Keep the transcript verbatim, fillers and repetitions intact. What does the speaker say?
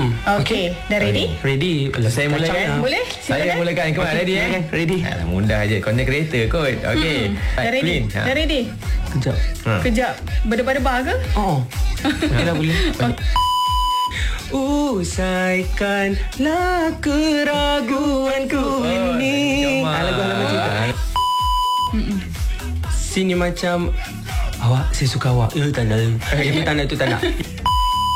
Okey, dah ready? Ready. Saya mulakan. Boleh? Saya mulakan. Kau Okay, ready eh? silakan. Ready. Alah, mudah je. Content creator kot. Okey. Dah ready? Clean. Ha. Dah ready? Kejap. Ha. Kejap. Berdebar-debar ke? Oh. Okey dah boleh. Usaikanlah keraguanku ini. Oh, Ah, lagu halaman cinta. Sini macam awak, saya suka awak. Eh, tak nak. Itu tak nak, itu tak nak.